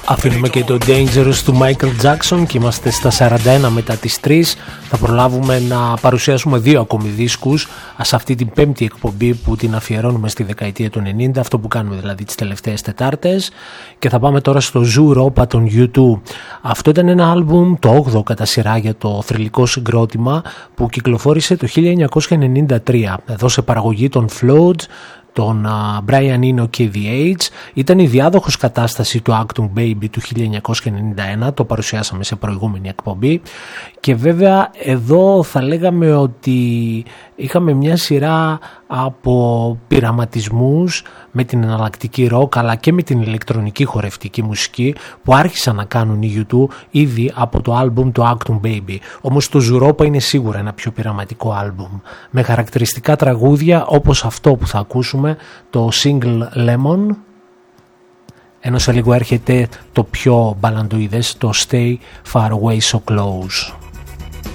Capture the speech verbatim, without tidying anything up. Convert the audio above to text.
Αφήνουμε και το Dangerous του Michael Jackson και είμαστε στα σαράντα ένα μετά τις τρεις. Θα προλάβουμε να παρουσιάσουμε δύο ακόμη δίσκους σε αυτή την πέμπτη εκπομπή που την αφιερώνουμε στη δεκαετία του ενενήντα, αυτό που κάνουμε δηλαδή τις τελευταίες Τετάρτες. Και θα πάμε τώρα στο Zoo Europa των γιου τού. Αυτό ήταν ένα άλμπουμ, το όγδοο κατά σειρά για το θρυλικό συγκρότημα, που κυκλοφόρησε το χίλια εννιακόσια ενενήντα τρία, εδώ σε παραγωγή των Flood, τον uh, Brian Eno και The Age. Ήταν η διάδοχος κατάσταση του Acton Baby του χίλια εννιακόσια ενενήντα ένα, το παρουσιάσαμε σε προηγούμενη εκπομπή. Και βέβαια εδώ θα λέγαμε ότι είχαμε μια σειρά από πειραματισμούς με την εναλλακτική ροκ αλλά και με την ηλεκτρονική χορευτική μουσική που άρχισαν να κάνουν οι γιου τού ήδη από το άλμπουμ το Acton Baby. Όμως το Zoo Europa είναι σίγουρα ένα πιο πειραματικό άλμπουμ με χαρακτηριστικά τραγούδια όπως αυτό που θα ακούσουμε, το Single Lemon, ενώ σε λίγο έρχεται το πιο μπαλαντοειδές, το Stay Far Away So Close.